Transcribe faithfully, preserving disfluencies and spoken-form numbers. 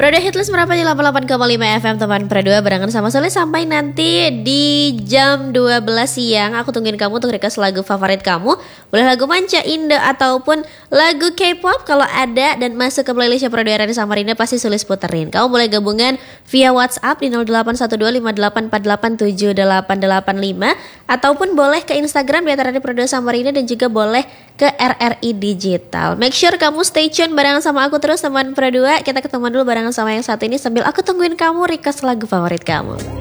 Prodo Hitlist merapat di delapan puluh delapan koma lima F M teman Prodo, barengan sama Soleh sampai nanti di jam dua belas siang. Aku tungguin kamu untuk request lagu favorit kamu. Boleh lagu manca, Indo ataupun lagu K-pop kalau ada dan masuk ke playlistnya Prodo R R Samarinda pasti Sulis puterin. Kamu boleh gabungan via WhatsApp di nol delapan satu dua lima delapan empat delapan tujuh delapan delapan lima ataupun boleh ke Instagram di R R Prodo Samarinda dan juga boleh ke R R I Digital. Make sure kamu stay tune barengan sama aku terus teman Prodo. Kita ketemu dulu barengan sama yang satu ini sambil aku tungguin kamu request lagu favorit kamu.